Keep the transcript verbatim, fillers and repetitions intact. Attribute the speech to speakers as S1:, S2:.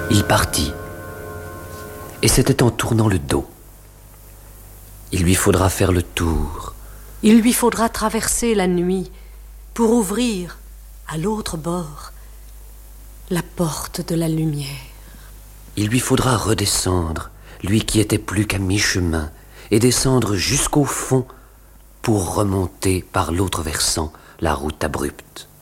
S1: Il partit, et c'était en tournant le dos. Il lui faudra faire le tour.
S2: Il lui faudra traverser la nuit pour ouvrir, à l'autre bord, la porte de la lumière.
S1: Il lui faudra redescendre, lui qui était plus qu'à mi-chemin, et descendre jusqu'au fond pour remonter par l'autre versant la route abrupte.